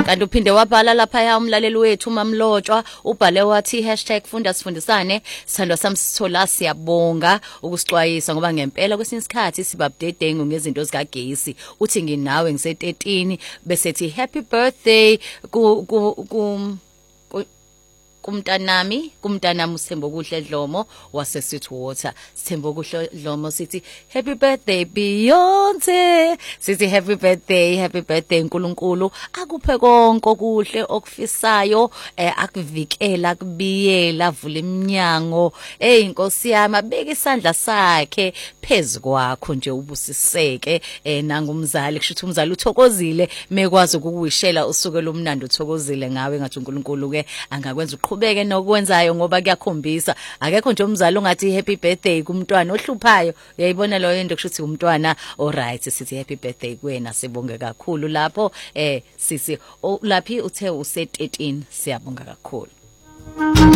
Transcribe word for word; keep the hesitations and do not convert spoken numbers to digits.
kanti uphinde wabhala lapha umlaleli wethu uMamlotshwa ubhale wathi hashtag funda sifundisane sithandwa sami Sithola siyabonga ukusixwayisa ngoba ngempela kwesinye isikhathi sibabdedengu ngezinto zikagesi uthi nginawe ngise thirteen bese thi happy birthday ku ku kumntanami kumntanami uSithembo kuhle Dlomo wase Sweetwater Sithembo kuhle Dlomo sithi happy birthday Beyonce sithi happy birthday happy birthday uNkulunkulu akuphe konke okuhle okufisayo eh, akuvikela kubiyela avule iminyango eh inkosi yami abeke isandla sakhe phezukwakho nje ubusiseke eh nangumzali kusho ukuthi umzali uthokozile mekwazi ukukuwishela usuke lomnandi uthokozile ngawe ngathi uNkulunkulu ke angakwenza uqhubeke nokwenzayo ngoba kuyakhombisa akekho nje umzali ongathi happy birthday kumntwana ohluphayo uyayibona lo yento kusho ukuthi umntwana all right sithi happy birthday kuwena sibonge kakhulu lapho eh sisi laphi uthe use thirteen siyabonga kakhulu.